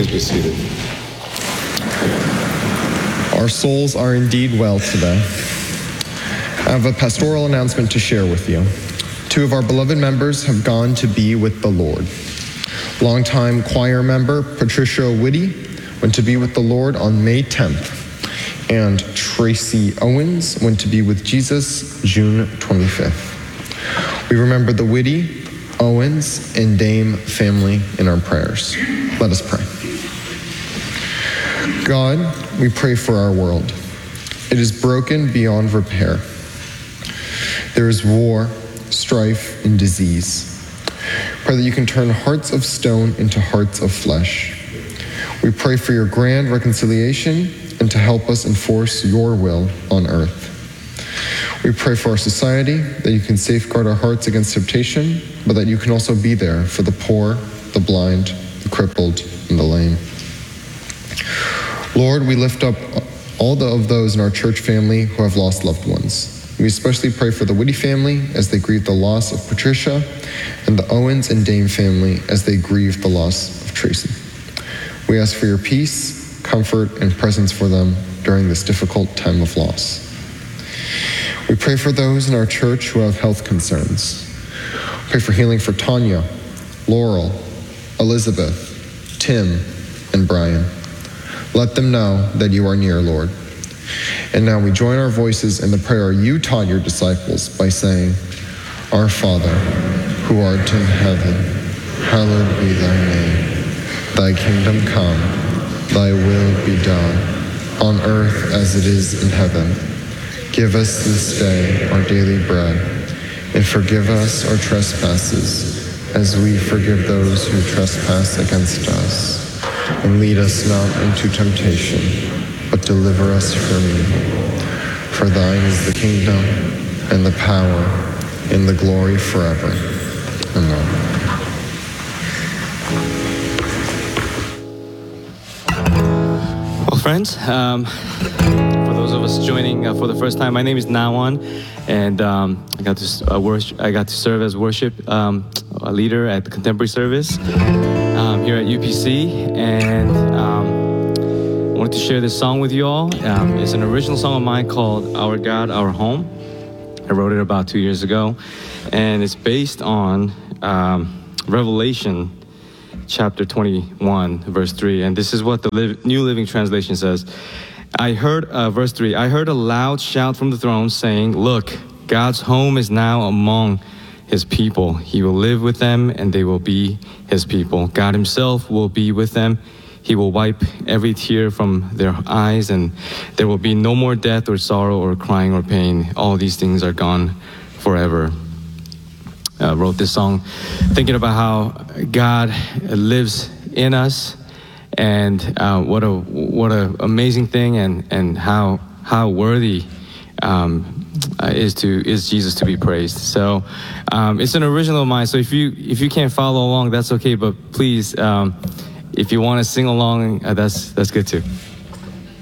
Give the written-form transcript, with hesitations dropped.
Please be seated. Our souls are indeed well today. I have a pastoral announcement to share with you. 2 of our beloved members have gone to be with the Lord. Longtime choir member Patricia Whitty went to be with the Lord on May 10th, and Tracy Owens went to be with Jesus June 25th. We remember the Whitty, Owens, and Dame family in our prayers. Let us pray. God, we pray for our world. It is broken beyond repair. There is war, strife, and disease. Pray that you can turn hearts of stone into hearts of flesh. We pray for your grand reconciliation and to help us enforce your will on earth. We pray for our society, that you can safeguard our hearts against temptation, but that you can also be there for the poor, the blind, the crippled, and the lame. Lord, we lift up all of those in our church family who have lost loved ones. We especially pray for the Whitty family as they grieve the loss of Patricia, and the Owens and Dame family as they grieve the loss of Tracy. We ask for your peace, comfort, and presence for them during this difficult time of loss. We pray for those in our church who have health concerns. Pray for healing for Tanya, Laurel, Elizabeth, Tim, and Brian. Let them know that you are near, Lord. And now we join our voices in the prayer you taught your disciples by saying, Our Father, who art in heaven, hallowed be thy name. Thy kingdom come, thy will be done, on earth as it is in heaven. Give us this day our daily bread, and forgive us our trespasses, as we forgive those who trespass against us. And lead us not into temptation, but deliver us from evil. For thine is the kingdom, and the power, and the glory forever. Amen. Well, friends, for those of us joining for the first time, my name is Nawan, and I got to serve as worship leader at the contemporary service here at UPC, and I wanted to share this song with you all. It's an original song of mine called Our God, Our Home. I wrote it about 2 years ago, and it's based on Revelation chapter 21, verse 3, and this is what the New Living Translation says. Verse 3, I heard a loud shout from the throne saying, Look, God's home is now among his people. He will live with them, and they will be his people. God himself will be with them. He will wipe every tear from their eyes, and there will be no more death or sorrow or crying or pain. All these things are gone forever. Wrote this song thinking about how God lives in us, and what a amazing thing, and how worthy is Jesus to be praised. So it's an original of mine. So if you can't follow along, that's okay. But please, if you want to sing along, that's good too.